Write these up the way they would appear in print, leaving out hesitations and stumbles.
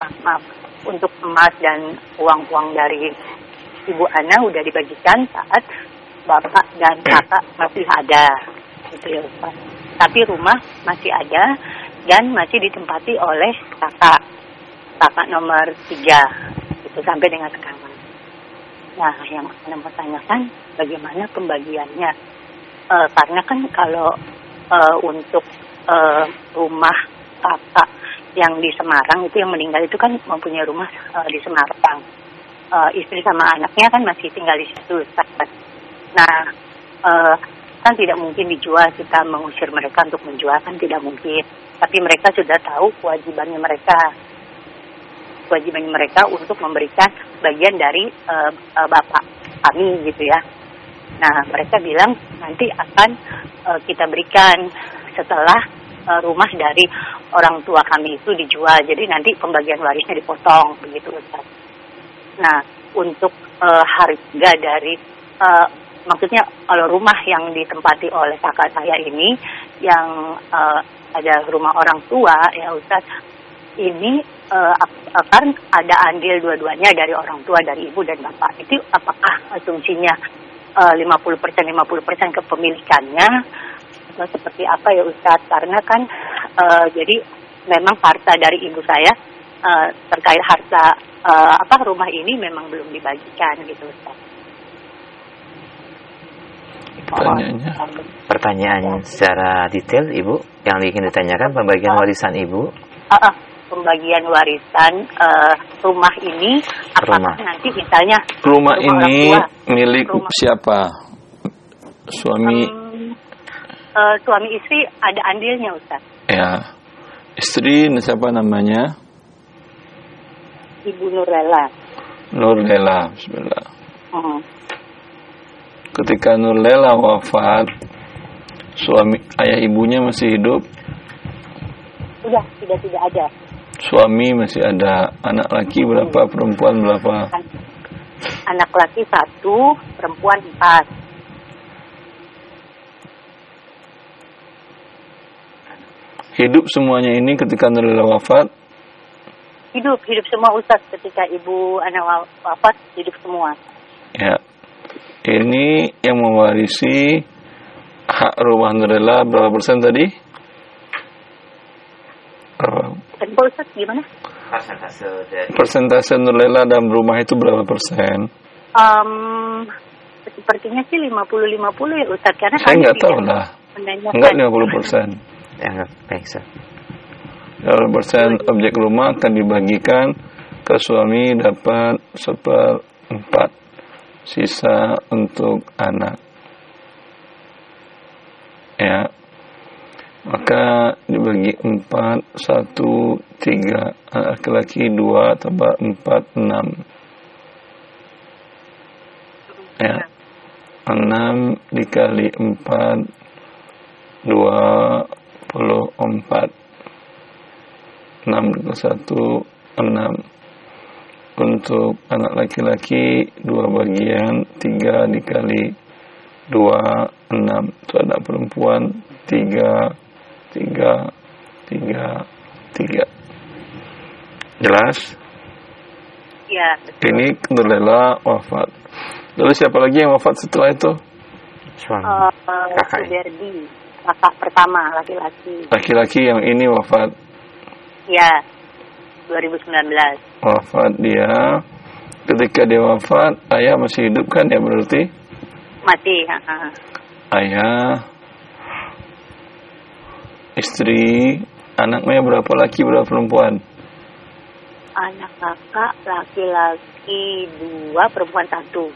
maaf, untuk emas dan uang-uang dari Ibu Ana udah dibagikan saat Bapak dan Kakak masih ada, gitu ya Ustaz. Tapi rumah masih ada dan masih ditempati oleh kakak nomor 3, itu sampai dengan sekarang. Nah, yang Ana mau tanyakan bagaimana pembagiannya? Karena kan kalau untuk rumah kakak yang di Semarang itu yang meninggal itu kan mempunyai rumah di Semarang. Istri sama anaknya kan masih tinggal di situ. Nah, kan tidak mungkin dijual, kita mengusir mereka untuk menjual kan tidak mungkin. Tapi mereka sudah tahu kewajibannya mereka untuk memberikan bagian dari bapak kami gitu ya. Nah, mereka bilang nanti akan kita berikan setelah rumah dari orang tua kami itu dijual. Jadi nanti pembagian warisnya dipotong begitu Ustaz. Nah, untuk harga dari maksudnya kalau rumah yang ditempati oleh kakak saya ini yang ada rumah orang tua ya Ustaz, ini akan ada andil dua-duanya dari orang tua, dari ibu dan bapak. Itu apakah asumsinya 50% kepemilikannya atau seperti apa ya Ustaz? Karena kan jadi memang harta dari ibu saya terkait harta rumah ini memang belum dibagikan gitu Ustaz. Pertanyaan secara detail Ibu yang ingin ditanyakan pembagian warisan Ibu. Pembagian warisan rumah ini apakah nanti misalnya rumah ini milik siapa? Suami suami istri ada andilnya Ustaz. Ya. Istri siapa namanya? Ibu Nurlela. Nurlela, bismillah. Ketika Nurlela wafat, suami ayah ibunya masih hidup? Sudah tidak ada. Suami masih ada. Anak laki berapa? Perempuan berapa? Anak laki 1, perempuan 4. Hidup semuanya ini ketika Nurlela wafat? Hidup semua Ustaz. Ketika ibu anak wafat, hidup semua. Ya. Ini yang mewarisi hak rumah Nurlela berapa persen tadi? Pak Ustaz gimana? Persentase Nurlela dalam rumah itu berapa persen? Sepertinya sih 50-50 ya Ustaz. Karena saya nggak tahu lah. Enggak 50%. Ya enggak, baik Ustaz. 50% objek rumah akan dibagikan ke suami, dapat 1/4, sisa untuk anak. Ya. Maka dibagi 4, 1, 3, laki-laki 2 tambah 4, 6. Ya. 6 dikali 4, 24. 6 dikali 1, 6. Untuk anak laki-laki 2 bagian, 3 dikali 2, 6. Itu anak perempuan 3. Jelas? Ya, betul. Ini Nurlela wafat. Lalu siapa lagi yang wafat setelah itu? Suami. Suberdi, kakak pertama laki-laki. Laki-laki yang ini wafat. Ya, 2019. Wafat dia. Ketika dia wafat, ayah masih hidup kan ya berarti? Mati. Ayah, istri, anaknya berapa laki berapa perempuan? Anak kakak laki-laki 2, perempuan 1.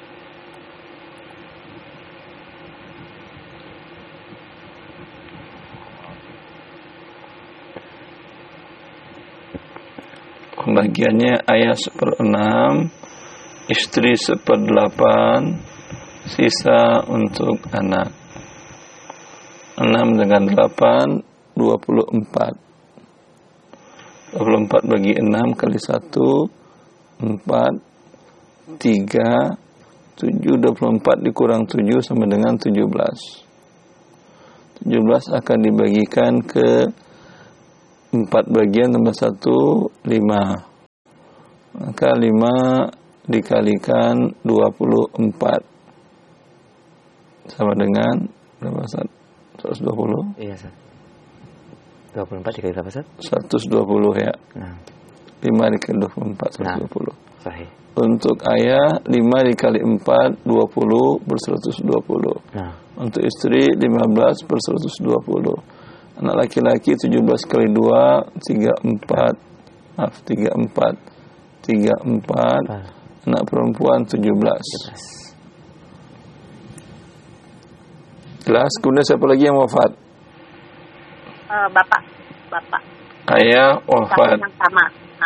Pembagiannya ayah 1/6, istri 1/8, sisa untuk anak. 6 dengan 8, 24. 24 bagi 6 kali 1, 4, 3, 7, 24 dikurang 7 sama dengan 17. 17 akan dibagikan ke 4 bagian tambah 1, 5. Maka 5 dikalikan 24 sama dengan berapa, Ustaz? 120? Iya, Ustaz. 24 dikali berapa, Ustaz? 120 ya. Nah. 5 dikali 24, 120. Sahih. Untuk ayah 5 dikali 4, 20 per 120. Nah. Untuk istri 15 per 120. Anak laki-laki 17 kali 2, 34. Maaf, 34. 34. Anak perempuan 17. Jelas? Kemudian siapa lagi yang wafat? Bapak. Ayah wafat. Yang sama.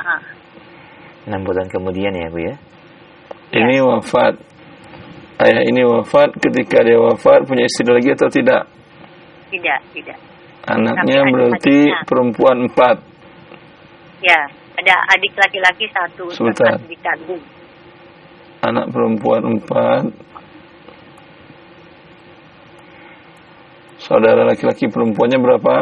6 bulan kemudian ya, Bu ya? Ini wafat. Ayah ini wafat. Ketika dia wafat, punya istri lagi atau tidak? Tidak. Anaknya Tapi berarti adiknya. perempuan 4. Ya, ada adik laki-laki 1. Sebentar. Adik kandung. Anak perempuan 4. Saudara laki-laki perempuannya berapa?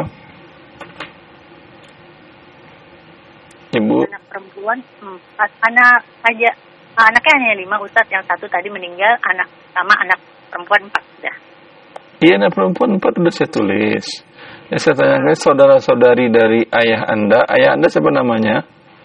Ibu? Anak perempuan 4. Anaknya hanya 5, Ustaz. Yang 1 tadi meninggal, anak perempuan 4 sudah. Iya, anak perempuan 4 sudah saya tulis. Yang saya tanyakan saudara-saudari dari ayah Anda. Ayah Anda siapa namanya?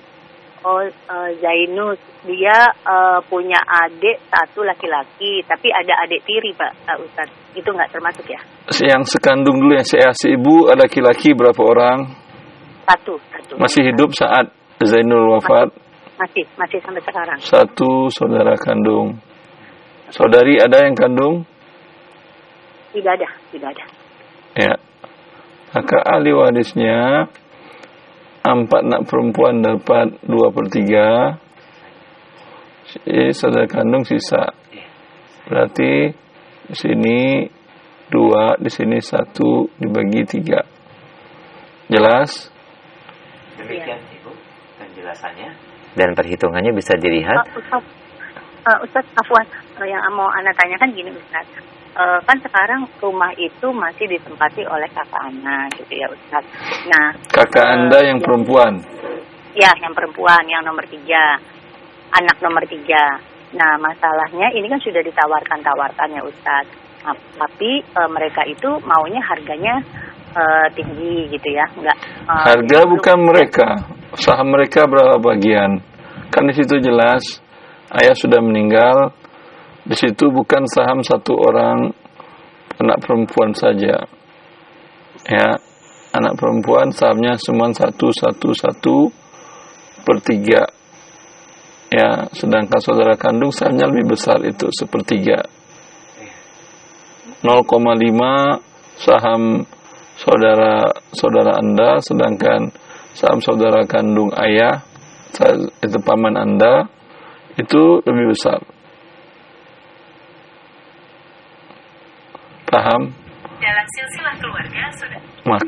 Zainus. Dia punya adik 1 laki-laki, tapi ada adik tiri, Pak Ustaz. Itu nggak termasuk ya? Yang sekandung dulu, yang saya ibu, laki-laki berapa orang? 1. Masih hidup saat Zainul wafat? Masih sampai sekarang. 1 saudara kandung. Saudari ada yang kandung? Tidak ada. Ya. Maka ahli warisnya 4 anak perempuan dapat 2/3. Saudara kandung sisa. Berarti di sini 2, di sini 1 dibagi 3. Jelas? Demikian Ibu penjelasannya dan perhitungannya bisa dilihat. Ustaz, afwan, yang mau Ana tanyakan gini, Ustaz. Kan sekarang rumah itu masih ditempati oleh kakak Ana gitu ya, Ustaz. Nah, Kakak Anda yang perempuan? Ya, yang perempuan, yang nomor 3. Anak nomor 3. Nah, masalahnya ini kan sudah ditawarkan ya, Ustaz. Nah, tapi mereka itu maunya harganya tinggi gitu ya, enggak. Harga bukan mereka. Saham mereka berapa bagian? Kan di situ jelas ayah sudah meninggal. Di situ bukan saham 1 orang anak perempuan saja. Ya, anak perempuan sahamnya cuma 1/3. Ya, sedangkan saudara kandung sahamnya lebih besar, itu 1/3. 0,5 saham saudara Anda, sedangkan saham saudara kandung ayah, itu paman Anda, itu lebih besar. Paham? Dalam silsilah keluarga sudah.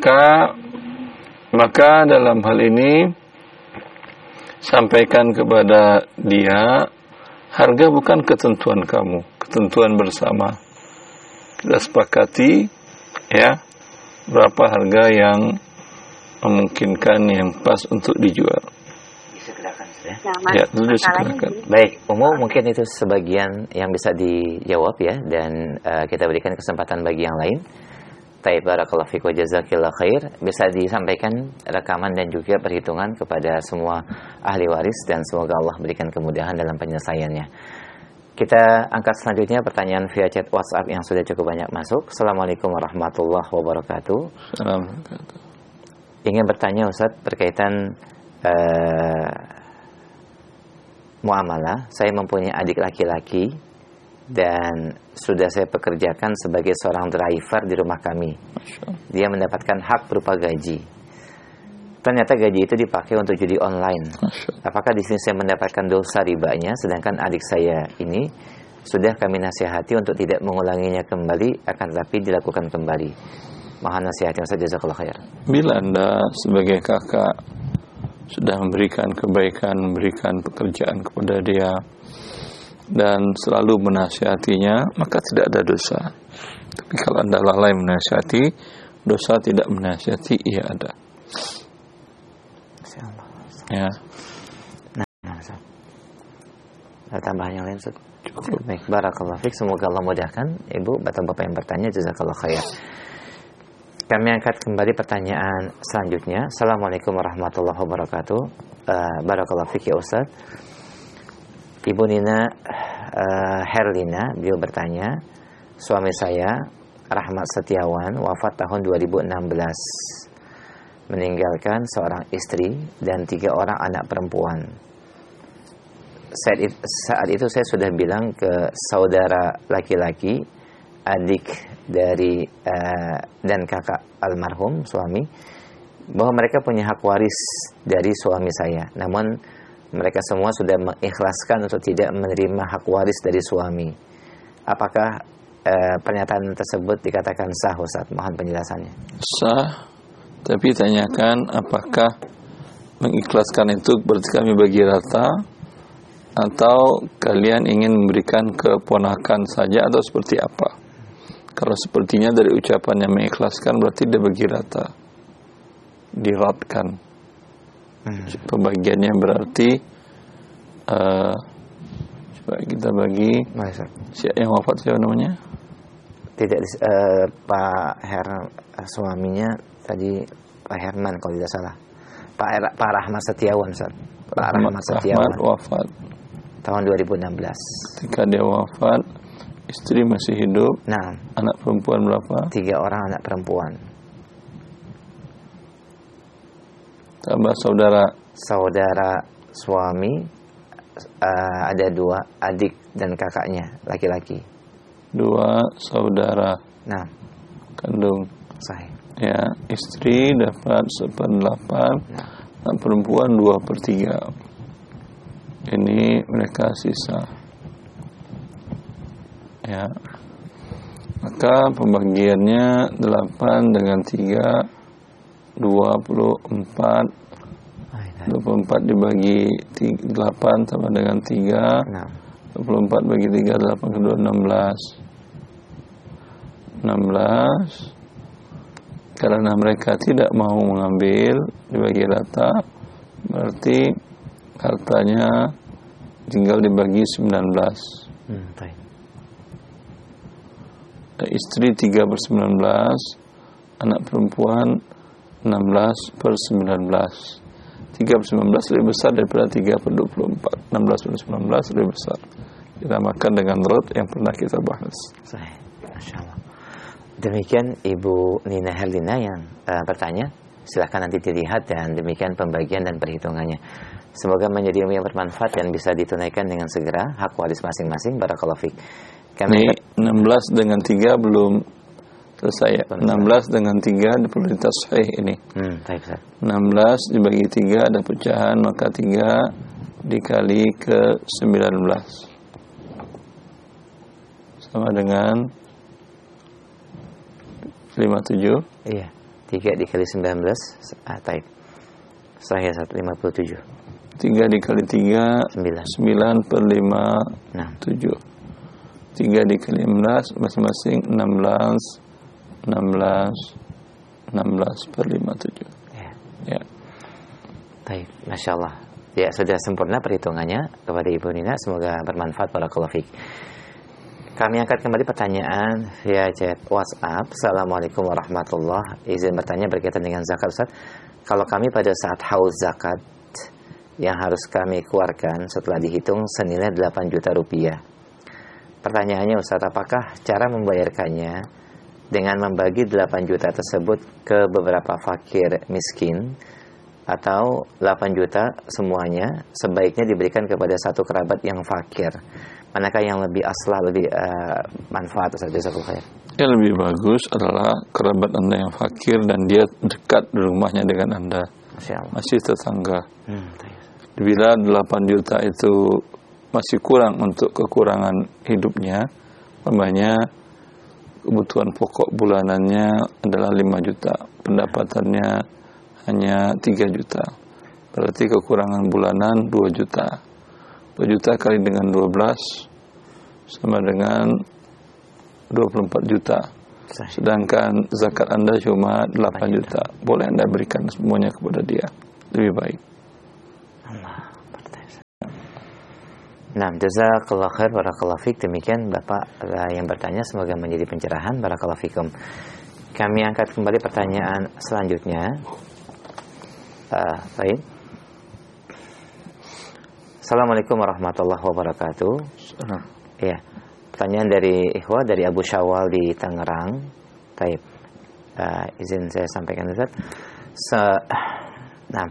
Maka dalam hal ini sampaikan kepada dia, harga bukan ketentuan kamu, ketentuan bersama. Kita sepakati ya, berapa harga yang memungkinkan, yang pas untuk dijual. Disegerakan ya. Ya, itu disegerakan. Baik, mungkin itu sebagian yang bisa dijawab ya, dan kita berikan kesempatan bagi yang lain. Taib, barakallahu fiik wa jazakillah khair. Bisa disampaikan rekaman dan juga perhitungan kepada semua ahli waris, dan semoga Allah berikan kemudahan dalam penyelesaiannya. Kita angkat selanjutnya pertanyaan via chat WhatsApp yang sudah cukup banyak masuk. Assalamualaikum warahmatullahi wabarakatuh. Assalamualaikum. Ingin bertanya Ustaz berkaitan muamalah. Saya mempunyai adik laki-laki dan sudah saya pekerjakan sebagai seorang driver di rumah kami. Dia mendapatkan hak berupa gaji. Ternyata gaji itu dipakai untuk judi online. Apakah di sini saya mendapatkan dosa ribanya, sedangkan adik saya ini sudah kami nasihati untuk tidak mengulanginya kembali, akan tetapi dilakukan kembali. Mohon nasihatnya Ustaz, jazakallahu khair. Bila Anda sebagai kakak sudah memberikan kebaikan, memberikan pekerjaan kepada dia dan selalu menasihatinya, maka tidak ada dosa. Tapi kalau Anda lalai menasihati, dosa tidak menasihati, iya ada. Ya. Ada tambahan yang lain, Ustaz? Cukup. Baik, barakallahu fiik. Semoga Allah mudahkan Ibu atau Bapak yang bertanya. Jazakallahu khair. Kami angkat kembali pertanyaan selanjutnya. Assalamualaikum warahmatullahi wabarakatuh. Barakallahu fiik ya Ustaz. Ibu Nina Herlina, beliau bertanya, suami saya Rahmat Setiawan wafat tahun 2016, meninggalkan seorang istri dan 3 orang anak perempuan. Saat itu saya sudah bilang ke saudara laki-laki, adik dari dan kakak almarhum suami, bahwa mereka punya hak waris dari suami saya. Namun mereka semua sudah mengikhlaskan untuk tidak menerima hak waris dari suami. Apakah pernyataan tersebut dikatakan sah, Ustaz? Mohon penjelasannya. Sah, tapi tanyakan apakah mengikhlaskan itu berarti kami bagi rata, atau kalian ingin memberikan keponakan saja, atau seperti apa? Kalau sepertinya dari ucapan yang mengikhlaskan berarti dia bagi rata, diratkan. Pembagiannya berarti coba kita bagi. Siapa yang wafat, siapa namanya? Tidak, Pak suaminya tadi Pak Herman kalau tidak salah. Pak Rahmat Setiawan, Ustaz. Pak Rahmat Setiawan wafat tahun 2016. Ketika dia wafat, istri masih hidup. Nah, anak perempuan berapa? 3 orang anak perempuan. Tambah saudara. Saudara suami ada 2 adik dan kakaknya laki-laki. 2 saudara. Nah, kandung. sahih. Ya, istri dapat 1/8, anak perempuan 2/3. Ini mereka sisa. Ya. Maka pembagiannya 8 dengan 3 24. 24 dibagi 8 sama dengan 3. 24 bagi 3 8 kedua 16. 16. Karena mereka tidak mau mengambil dibagi rata, berarti hartanya tinggal dibagi 19. Istri 3/19, anak perempuan 16/19. 3/19 lebih besar daripada 3/24. 16/19 lebih besar. Dinamakan dengan rot yang pernah kita bahas. Sahih. Masya Allah. Demikian Ibu Nina Herlina yang bertanya. Silahkan nanti dilihat, dan demikian pembagian dan perhitungannya. Semoga menjadi ilmu yang bermanfaat dan bisa ditunaikan dengan segera hak waris masing-masing. Barakallahu fiik. Kami 16 dengan 3 belum selesai ya. 16 dengan 3 perlu ditashih ini. 16 dibagi 3 ada pecahan, maka 3 dikali ke 19 sama dengan 57. Iya, 3 dikali 19 taib. Sahih 57. 3 dikali 3 9/5 7. 3 dikali 16 masing-masing 16 16/57. Ya. Baik, Masya Allah. Ya, sudah sempurna perhitungannya kepada Ibu Nina. Semoga bermanfaat. Barakallahu fiik. Kami angkat kembali pertanyaan via chat WhatsApp. Assalamualaikum warahmatullahi. Izin bertanya berkaitan dengan zakat, Ustaz. Kalau kami pada saat haul zakat yang harus kami keluarkan setelah dihitung senilai 8 juta rupiah. Pertanyaannya, Ustaz, apakah cara membayarkannya dengan membagi 8 juta tersebut ke beberapa fakir miskin, atau 8 juta semuanya sebaiknya diberikan kepada satu kerabat yang fakir? Manakah yang lebih aslah, lebih manfaat, Ustaz? Jazakallahu khair. Yang lebih bagus adalah kerabat Anda yang fakir dan dia dekat di rumahnya dengan Anda, masih tetangga. Bila 8 juta itu masih kurang untuk kekurangan hidupnya, umpamanya kebutuhan pokok bulanannya adalah 5 juta, pendapatannya hanya 3 juta, berarti kekurangan bulanan 2 juta. 2 juta kali dengan 12 sama dengan 24 juta. Sedangkan zakat Anda cuma 8 juta. Boleh Anda berikan semuanya kepada dia, lebih baik. Nah, jazakallahu khair, barakallahu fik. Demikian Bapak yang bertanya, semoga menjadi pencerahan. Barakallahu fikum. Kami angkat kembali pertanyaan selanjutnya. Baik. Assalamualaikum warahmatullahi wabarakatuh. Ya, pertanyaan dari Ikhwah dari Abu Syawal di Tangerang. Baik. Izin saya sampaikan Ustaz. Nah,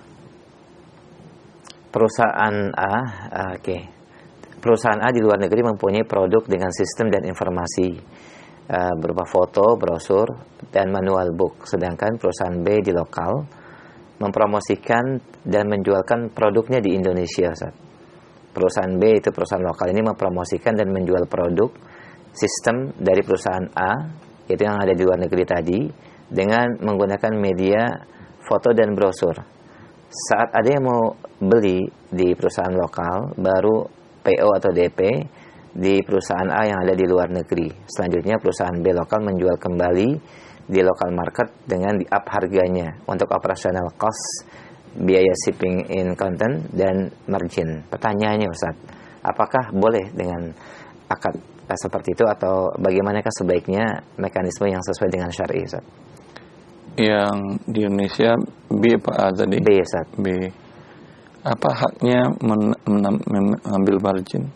perusahaan A, perusahaan A di luar negeri mempunyai produk dengan sistem dan informasi berupa foto, brosur, dan manual book. Sedangkan perusahaan B di lokal mempromosikan dan menjualkan produknya di Indonesia, Ustaz. Perusahaan B, itu perusahaan lokal ini, mempromosikan dan menjual produk sistem dari perusahaan A, itu yang ada di luar negeri tadi, dengan menggunakan media foto dan brosur. Saat ada yang mau beli di perusahaan lokal, baru PO atau DP di perusahaan A yang ada di luar negeri. Selanjutnya perusahaan B lokal menjual kembali di local market dengan di up harganya untuk operational cost, biaya shipping in content, dan margin. Pertanyaannya Ustaz, apakah boleh dengan akad seperti itu, atau bagaimanakah sebaiknya mekanisme yang sesuai dengan syar'i, Ustaz? Yang di Indonesia B apa A tadi? B, Ustaz. B. Apa haknya mengambil margin?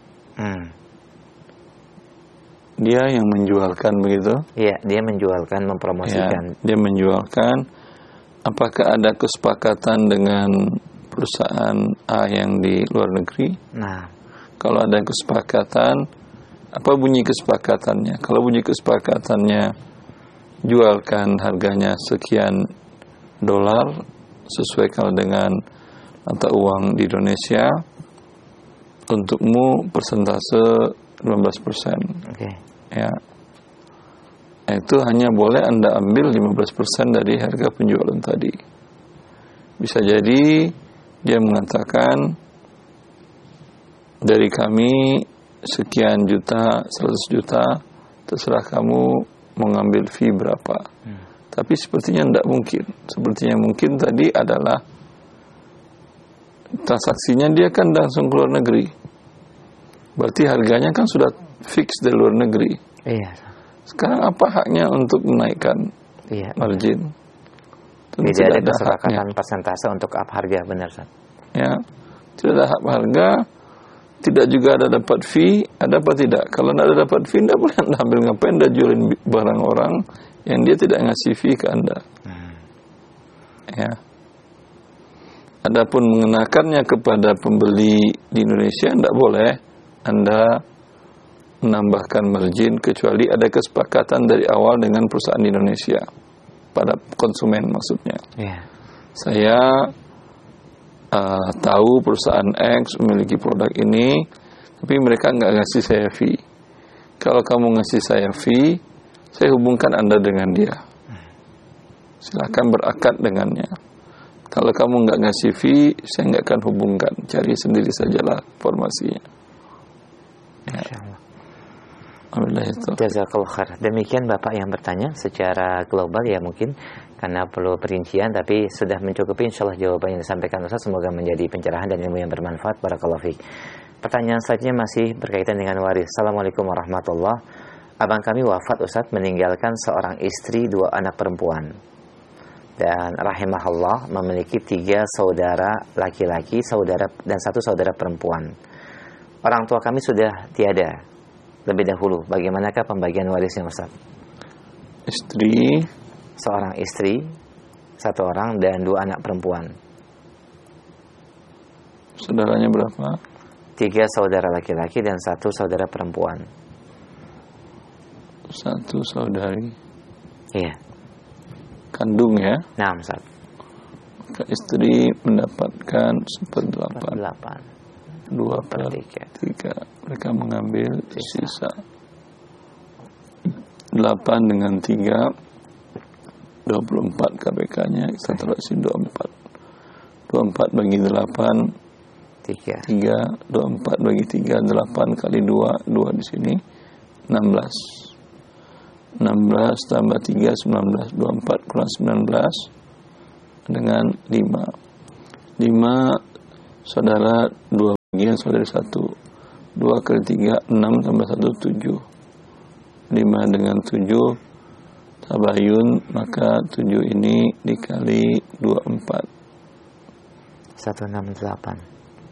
Dia yang menjualkan begitu? Iya, dia menjualkan, mempromosikan. Ya, dia menjualkan. Apakah ada kesepakatan dengan perusahaan A yang di luar negeri? Nah, kalau ada kesepakatan, apa bunyi kesepakatannya? Kalau bunyi kesepakatannya, jualkan harganya sekian dolar, sesuaikan dengan mata uang di Indonesia, untukmu persentase 15%. Okay. Ya, itu hanya boleh Anda ambil 15% dari harga penjualan tadi. Bisa jadi dia mengatakan, dari kami sekian juta, 100 juta, terserah kamu mengambil fee berapa. Tapi sepertinya tidak mungkin. Sepertinya mungkin tadi adalah transaksinya dia kan langsung ke luar negeri. Berarti harganya kan sudah fix dari luar negeri. Iya. Sekarang apa haknya untuk menaikkan margin? Tidak ada kesepakatan persentase untuk up harga, benar, Ustaz? Ya, tidak ada up harga, tidak juga ada dapat fee, ada apa tidak? Kalau tidak ada dapat fee, tidak boleh Anda ambil, ngapain Anda jualin barang orang yang dia tidak ngasih fee ke Anda. Ya. Adapun mengenakannya kepada pembeli di Indonesia, tidak boleh Anda menambahkan margin kecuali ada kesepakatan dari awal dengan perusahaan di Indonesia pada konsumen maksudnya. Saya tahu perusahaan X memiliki produk ini, tapi mereka nggak ngasih saya fee. Kalau kamu ngasih saya fee, saya hubungkan Anda dengan dia. Silakan berakad dengannya. Kalau kamu nggak ngasih fee, saya nggak akan hubungkan. Cari sendiri sajalah informasinya. Jazakallahu khair. Demikian Bapak yang bertanya secara global, ya mungkin karena perlu perincian, tapi sudah mencukupi insyaallah jawaban yang disampaikan Ustaz. Semoga menjadi pencerahan dan ilmu yang bermanfaat. Barakallahu fiik. Pertanyaan selanjutnya masih berkaitan dengan waris. Assalamualaikum warahmatullahi wabarakatuh. Abang kami wafat, Ustaz, meninggalkan seorang istri, 2 anak perempuan, dan rahimahullah memiliki 3 saudara laki-laki, dan 1 saudara perempuan. Orang tua kami sudah tiada lebih dahulu. Bagaimanakah pembagian warisnya, Ustaz? Seorang istri, 1 orang, dan 2 anak perempuan. Saudaranya berapa? 3 saudara laki-laki dan 1 saudara perempuan. 1 saudari. Iya. Kandung ya? Nah, Ustaz. Maka istri mendapatkan 1/8. 2/3. Mereka mengambil sisa 8 dengan 3, 24 KPK-nya. Kita taruh sini 24. 24 bagi 8, 3. 24 bagi 3, 8 kali 2, 2 di sini, 16. 16 tambah 3, 19. 24 kurang 19 dengan 5. 5 saudara 2 bagian, saudari 1. 2 kali 3, 6 tambah 1, 7. 5 dengan 7 tabayun, maka 7 ini dikali 24. 168.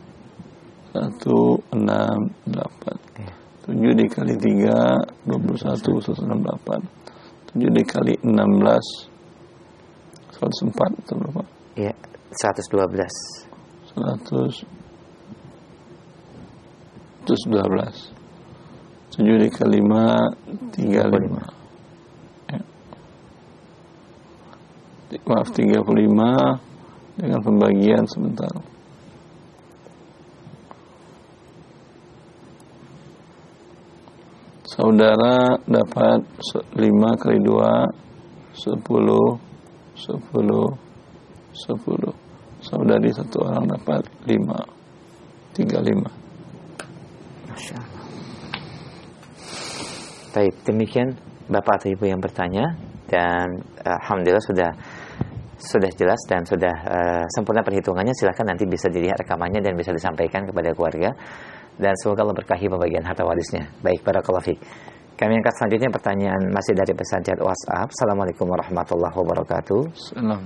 168. 7 dikali 3, 21, 168. 7 dikali 16, 104 atau berapa? Iya, 112. 112. 7 dikali 5, 35. Ya. Maaf, 35 dengan pembagian sebentar. Saudara dapat 5 kali 2, 10, 10, 10. Saudari satu orang dapat 5, 35. Masya Allah. Baik, demikian Bapak atau Ibu yang bertanya, dan alhamdulillah sudah jelas dan sudah sempurna perhitungannya. Silakan nanti bisa dilihat rekamannya dan bisa disampaikan kepada keluarga, dan semoga Allah berkahi pembagian harta warisnya. Baik, barakallahu fiik. Kami angkat selanjutnya pertanyaan masih dari pesan chat WhatsApp. Assalamualaikum warahmatullahi wabarakatuh. Salam.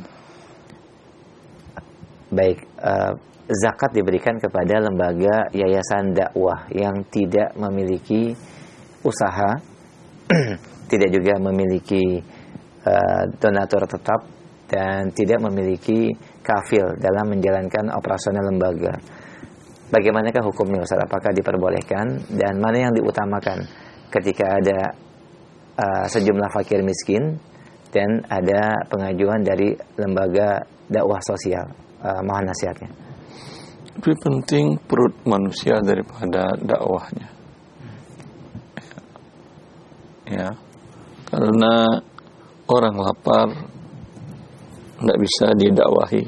Baik, zakat diberikan kepada lembaga yayasan dakwah yang tidak memiliki usaha, tidak juga memiliki donatur tetap, dan tidak memiliki kafil dalam menjalankan operasional lembaga. Bagaimanakah hukumnya, Ustaz? Apakah diperbolehkan, dan mana yang diutamakan ketika ada sejumlah fakir miskin dan ada pengajuan dari lembaga dakwah sosial? Mohon nasihatnya. Lebih penting perut manusia daripada dakwahnya. Ya, karena orang lapar tidak bisa didakwahi.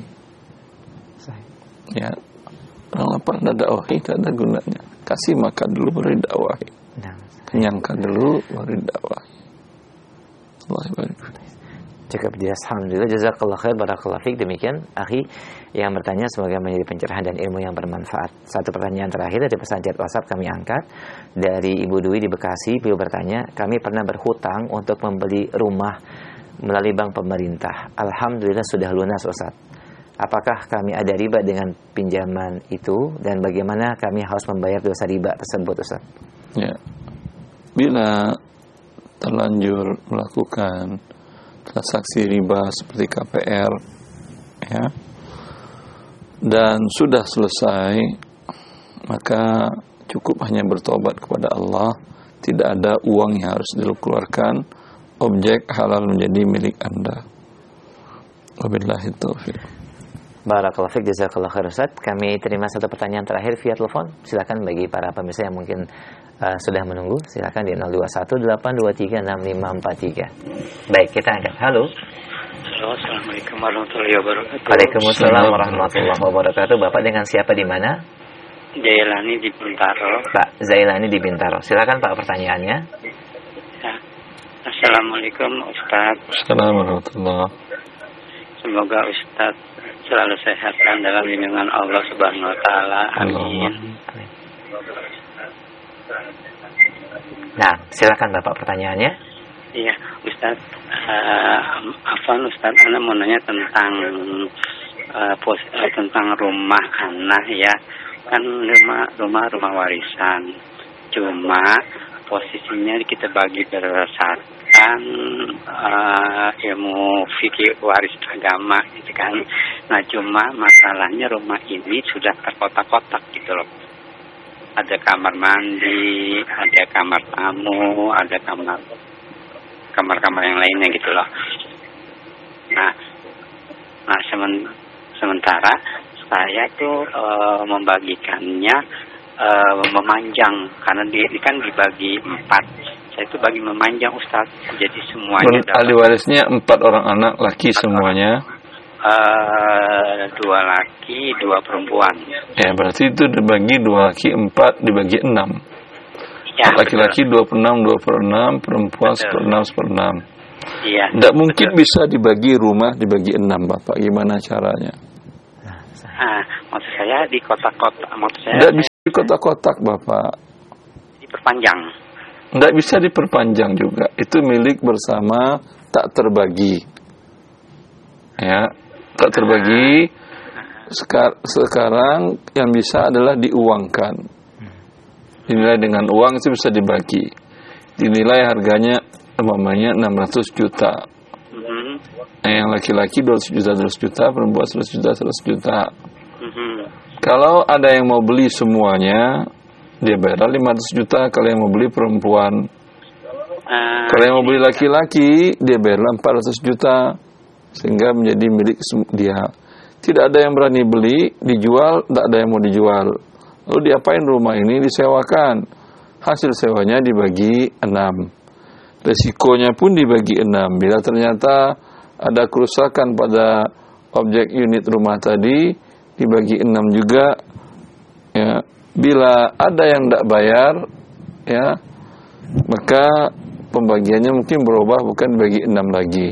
Ya, orang lapar tidak dakwahi, tidak ada gunanya. Kasih makan dulu baru didakwahi. Kenyangkan dulu baru didakwahi. Allah barik. Cukup jelas, alhamdulillah, jazakallah khair, barakallahu fiik. Demikian akhi yang bertanya, semoga menjadi pencerahan dan ilmu yang bermanfaat. Satu pertanyaan terakhir dari pesan chat WhatsApp kami angkat dari Ibu Dwi di Bekasi. Beliau bertanya, kami pernah berhutang untuk membeli rumah melalui bank pemerintah. Alhamdulillah sudah lunas, Ustaz. Apakah kami ada riba dengan pinjaman itu, dan bagaimana kami harus membayar dosa riba tersebut, Ustaz? Ya, bila terlanjur melakukan transaksi riba seperti KPR, ya, dan sudah selesai, maka cukup hanya bertobat kepada Allah. Tidak ada uang yang harus dikeluarkan, objek halal menjadi milik Anda. Wabillahi taufiq. Barakallahu fiik, jazakallahu khair, Ustaz. Kami terima satu pertanyaan terakhir via telepon. Silakan bagi para pemirsa yang mungkin sudah menunggu, silakan di 0218236543. Baik, kita angkat. Halo. Halo, assalamualaikum warahmatullahi wabarakatuh. Waalaikumsalam warahmatullahi wabarakatuh. Bapak dengan siapa di mana? Jailani di Bintaro. Pak Zailani di Bintaro. Silakan Pak, pertanyaannya. Ya. Assalamualaikum Ustaz. Assalamualaikum warahmatullahi. Semoga Ustaz selalu sehat dan dalam lindungan Allah Subhanahu wa taala. Amin. Nah, silakan Bapak pertanyaannya. Iya, Ustaz. Ustaz, Ana mau nanya tentang tentang rumah anak ya. Kan rumah warisan. Cuma posisinya kita bagi berdasarkan ilmu fikih waris agama gitu kan. Nah, cuma masalahnya rumah ini sudah terkotak-kotak gitu loh. Ada kamar mandi, ada kamar tamu, ada kamar-kamar yang lainnya gitu loh. Nah sementara saya tuh membagikannya memanjang, karena ini kan dibagi 4. Saya itu bagi memanjang, Ustaz. Jadi semuanya ahli warisnya 4 orang anak laki semuanya. 2 laki, 2 perempuan. Ya, berarti itu dibagi 2 laki 4 dibagi 6. Ya, laki-laki 2/6, perempuan 1/6. Iya. Tidak mungkin bisa dibagi rumah dibagi 6, Bapak. Gimana caranya? Maksud saya di kotak-kotak. Tidak bisa di kotak-kotak, Bapak. diperpanjang. Nggak bisa diperpanjang juga. Itu milik bersama, tak terbagi. Ya, tak terbagi. Sekarang yang bisa adalah diuangkan. Dinilai dengan uang itu bisa dibagi. Dinilai harganya umpamanya 600 juta. Yang laki-laki 200 juta, perempuan 100 juta, 100 juta. Kalau ada yang mau beli semuanya, dia bayar 500 juta. Kalau yang mau beli perempuan, kalau yang mau beli laki-laki, dia bayar 400 juta. Sehingga menjadi milik dia. Tidak ada yang berani beli, dijual, tidak ada yang mau dijual. Lalu diapain rumah ini? Disewakan. Hasil sewanya dibagi 6. Resikonya pun dibagi 6. Bila ternyata ada kerusakan pada objek unit rumah tadi, dibagi 6 juga. Ya. Bila ada yang tidak bayar, ya, maka pembagiannya mungkin berubah, bukan dibagi 6 lagi.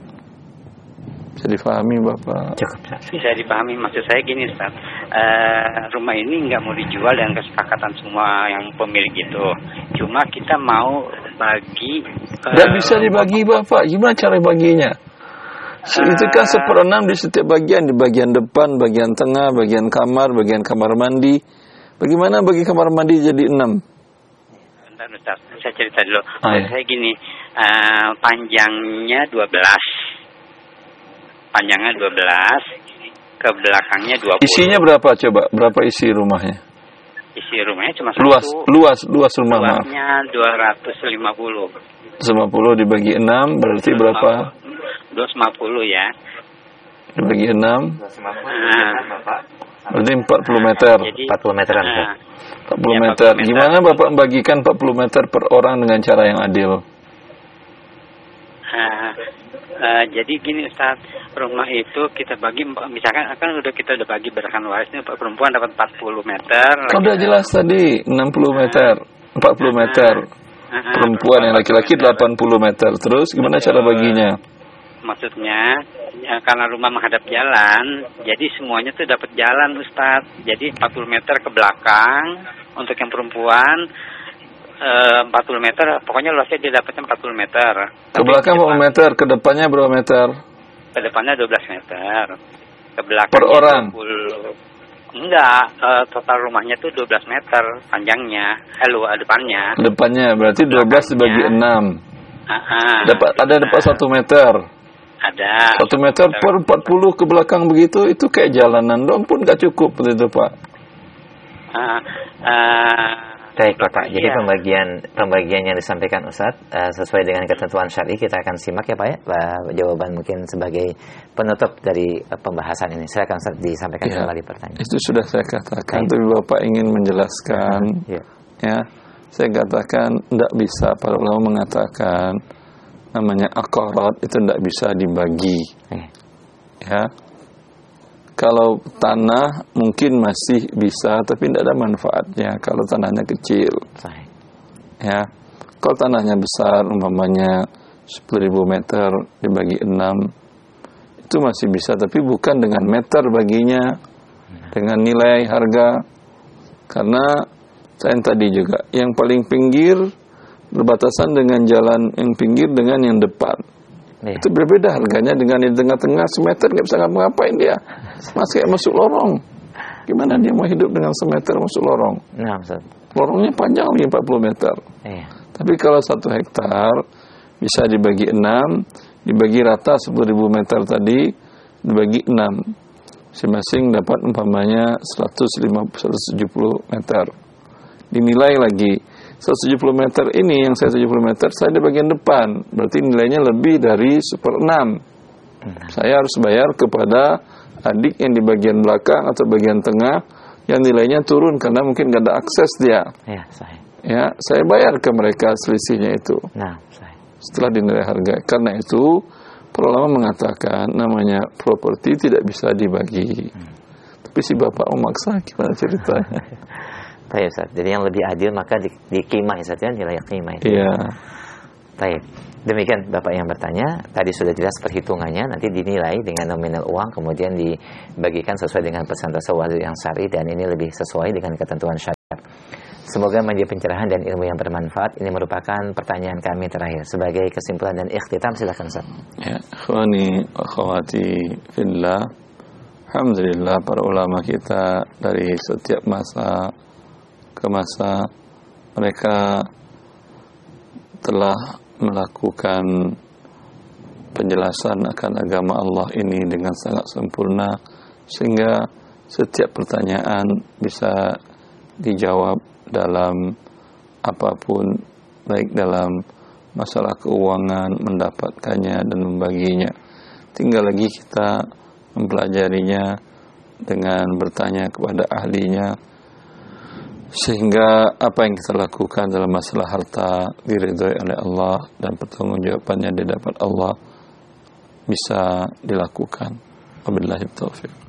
Bisa difahami Bapak? Cukup. Bisa dipahami. Maksud saya gini Ustaz, rumah ini nggak mau dijual dengan kesepakatan semua yang pemilik itu. Cuma kita mau bagi. Nggak bisa dibagi Bapak. Gimana cara baginya? Itu kan 1/6 di setiap bagian. Di bagian depan, bagian tengah, bagian kamar mandi. Bagaimana bagi kamar mandi jadi 6? Bentar Ustaz, saya cerita dulu. Maksud saya gini, panjangnya 12. Panjangnya 12, ke belakangnya 20. Isinya berapa coba? Berapa isi rumahnya? Isi rumahnya cuma satu. Luas rumah. Luasnya 250. 50 dibagi 6 berarti berapa? 250 ya. Dibagi 6. Berarti 40 meter. Jadi, 40 meteran. 40 meter. Gimana Bapak membagikan 40 meter per orang dengan cara yang adil? Jadi gini Ustaz, rumah itu kita bagi, misalkan kita udah bagi berdasarkan warisnya, perempuan dapat 40 meter. Kan udah jelas tadi 60 meter, 40 meter. Perempuan yang laki-laki 80 meter. Terus gimana cara baginya? Maksudnya karena rumah menghadap jalan, jadi semuanya tuh dapat jalan Ustaz. Jadi 40 meter ke belakang untuk yang perempuan, 40 meter, pokoknya luasnya dia dapatnya 40 meter. Ke belakang 40 meter, ke depannya berapa meter? Ke depannya 12 meter. Ke belakang per orang? 20. Enggak, total rumahnya tuh 12 meter panjangnya. Depannya. Depannya berarti 12 dibagi 6. Ada 1 meter. Ada. 1 meter per 40 ke belakang begitu, itu kayak jalanan doang pun gak cukup begitu Pak. Baik Bapak, jadi pembagian yang disampaikan Ustaz sesuai dengan ketentuan syar'i, kita akan simak ya Pak ya, jawaban mungkin sebagai penutup dari pembahasan ini. Silakan Ustaz, disampaikan kembali pertanyaan. Itu sudah saya katakan, tapi Bapak ingin menjelaskan. Ya, saya katakan tidak bisa. Para ulama mengatakan namanya aqarat itu tidak bisa dibagi. Ya. Kalau tanah mungkin masih bisa, tapi tidak ada manfaatnya kalau tanahnya kecil. Ya, kalau tanahnya besar, umpamanya 10.000 meter dibagi 6, itu masih bisa, tapi bukan dengan meter baginya, dengan nilai harga. Karena saya tadi juga, yang paling pinggir berbatasan dengan jalan yang pinggir dengan yang depan. Itu berbeda harganya dengan di tengah-tengah semeter nggak bisa ngapa-ngapain dia, masih kayak masuk lorong. Gimana dia mau hidup dengan semeter masuk lorong? Lorongnya panjang lagi 40 meter. Tapi kalau 1 hektar bisa dibagi 6, dibagi rata 10.000 meter tadi, dibagi 6, masing-masing dapat umpamanya 170 meter. Dinilai lagi 170 meter ini, yang saya 70 meter, saya di bagian depan. Berarti nilainya lebih dari 1/6. Saya harus bayar kepada adik yang di bagian belakang atau bagian tengah, yang nilainya turun karena mungkin nggak ada akses dia. Ya, saya bayar ke mereka selisihnya itu. Setelah dinilai harga. Karena itu, para ulama mengatakan namanya properti tidak bisa dibagi. Tapi si bapak memaksa, gimana ceritanya? Baik Ustaz, jadi yang lebih adil maka dikimah Ustaz ya, nilai qimah itu. Iya. Baik. Demikian Bapak yang bertanya, tadi sudah jelas perhitungannya, nanti dinilai dengan nominal uang, kemudian dibagikan sesuai dengan pesan tasawuf yang syar'i, dan ini lebih sesuai dengan ketentuan syariat. Semoga menjadi pencerahan dan ilmu yang bermanfaat. Ini merupakan pertanyaan kami terakhir. Sebagai kesimpulan dan ikhtitam, silakan Ustaz. Ya, ikhwani wa akhwati fillah. Alhamdulillah para ulama kita dari setiap masa ke masa mereka telah melakukan penjelasan akan agama Allah ini dengan sangat sempurna, sehingga setiap pertanyaan bisa dijawab dalam apapun, baik dalam masalah keuangan, mendapatkannya dan membaginya. Tinggal lagi kita mempelajarinya dengan bertanya kepada ahlinya, sehingga apa yang kita lakukan dalam masalah harta diridhoi oleh Allah dan pertanggungjawabannya di hadapan Allah bisa dilakukan. Wabillahi taufiq.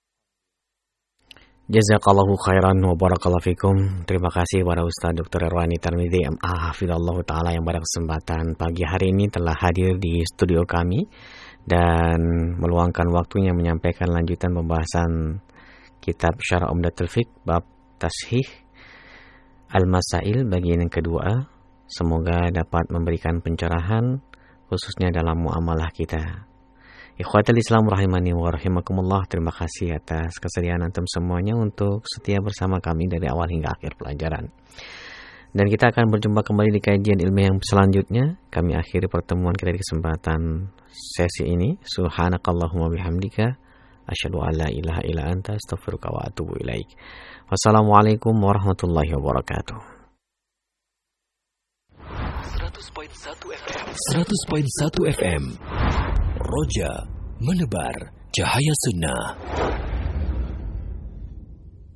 Jazakallahu khairan wa barakallahu fikum. Terima kasih kepada Ustaz Dr. Irwani Tarmizi MA Hafizallahu Ta'ala yang pada kesempatan pagi hari ini telah hadir di studio kami dan meluangkan waktunya menyampaikan lanjutan pembahasan kitab Syarah Umdatul Fiqh bab Tashih Al-Masail bagian yang kedua. Semoga dapat memberikan pencerahan khususnya dalam muamalah kita. Ikhwatul Islam rahimani wa rahimakumullah, terima kasih atas kesediaan antum semuanya untuk setia bersama kami dari awal hingga akhir pelajaran. Dan kita akan berjumpa kembali di kajian ilmu yang selanjutnya. Kami akhiri pertemuan kita di kesempatan sesi ini. Subhanakallahumma bihamdika asyhadu an la ilaha illa anta astaghfiruka wa atubu ilaik. Wassalamualaikum warahmatullahi wabarakatuh. 100.1 FM Roja menebar cahaya sunnah.